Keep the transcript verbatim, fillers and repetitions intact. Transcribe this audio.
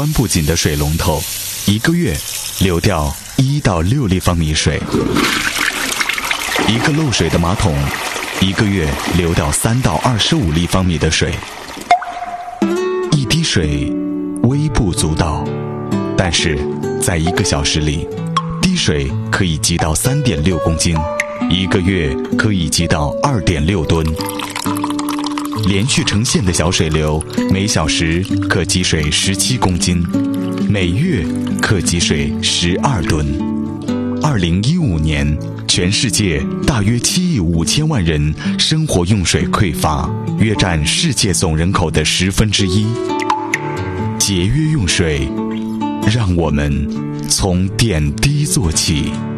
关不紧的水龙头，一个月流掉一到六立方米水；一个漏水的马桶，一个月流掉三到二十五立方米的水。一滴水微不足道，但是在一个小时里，滴水可以积到三点六公斤，一个月可以积到二点六吨。连续成线的小水流，每小时可积水十七公斤，每月可积水十二吨。二零一五年，全世界大约七亿五千万人生活用水匮乏，约占世界总人口的十分之一。节约用水，让我们从点滴做起。